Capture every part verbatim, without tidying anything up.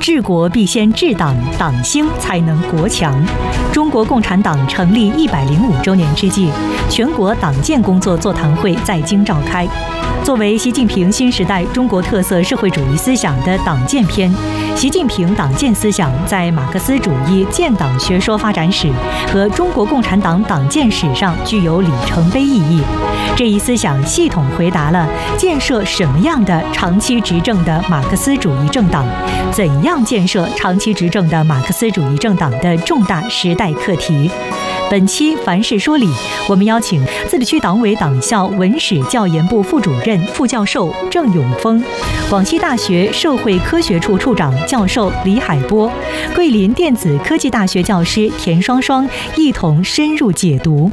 治国必先治党，党兴才能国强。中国共产党成立一百零五周年之际，全国党建工作座谈会在京召开。作为习近平新时代中国特色社会主义思想的党建篇，习近平党建思想在马克思主义建党学说发展史和中国共产党党建史上具有里程碑意义。这一思想系统回答了建设什么样的长期执政的马克思主义政党，怎样建设长期执政的马克思主义政党的重大时代课题。本期凡事说理，我们邀请自治区党委党校文史教研部副主任、副教授郑永峰，广西大学社会科学处处长教授李海波，桂林电子科技大学教师田双双一同深入解读。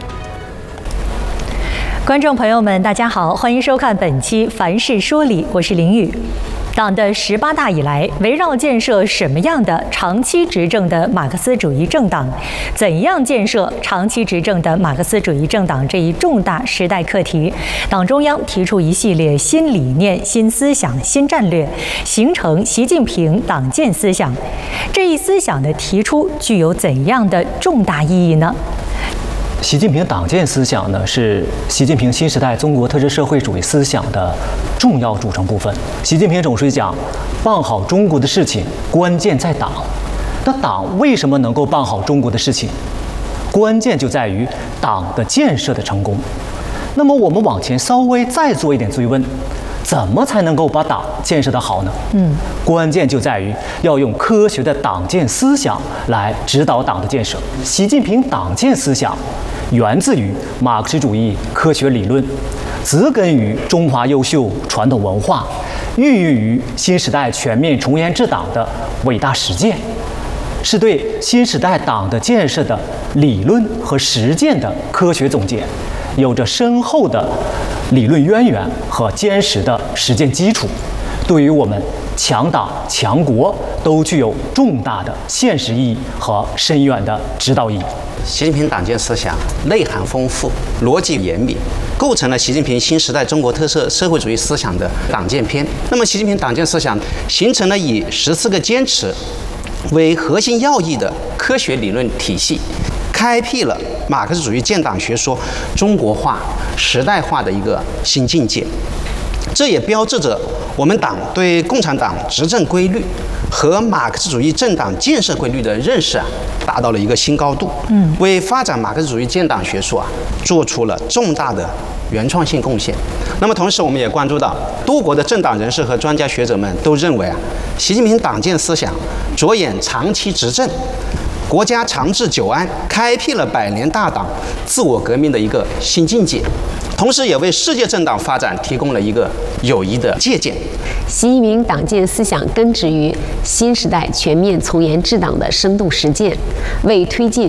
观众朋友们，大家好，欢迎收看本期凡事说理，我是林宇。党的十八大以来，围绕建设什么样的长期执政的马克思主义政党，怎样建设长期执政的马克思主义政党这一重大时代课题，党中央提出一系列新理念、新思想、新战略，形成习近平党建思想。这一思想的提出具有怎样的重大意义呢？ 习近平党建思想呢，是习近平新时代中国特色社会主义思想的重要组成部分。习近平总书记讲，办好中国的事情，关键在党。那党为什么能够办好中国的事情？关键就在于党的建设的成功。那么我们往前稍微再做一点追问，怎么才能够把党建设得好呢？嗯，关键就在于要用科学的党建思想来指导党的建设。习近平党建思想源自于马克思主义科学理论，植根于中华优秀传统文化，孕育于新时代全面从严治党的伟大实践，是对新时代党的建设的理论和实践的科学总结，有着深厚的理论渊源和坚实的实践基础，对于我们强党强国都具有重大的现实意义和深远的指导意义。 习近平党建思想内涵丰富，逻辑严密，构成了习近平新时代中国特色社会主义思想的党建篇。那么习近平党建思想形成了以十四个坚持为核心要义的科学理论体系，开辟了马克思主义建党学说中国化、时代化的一个新境界。这也标志着我们党对共产党执政规律和马克思主义政党建设规律的认识啊，达到了一个新高度。嗯，为发展马克思主义建党学说啊，做出了重大的原创性贡献。那么同时，我们也关注到，多国的政党人士和专家学者们都认为啊，习近平党建思想着眼长期执政、国家长治久安，开辟了百年大党自我革命的一个新境界，同时也为世界政党发展提供了一个有益的借鉴。 习近平党建思想根植于新时代全面从严治党的深度实践，为推进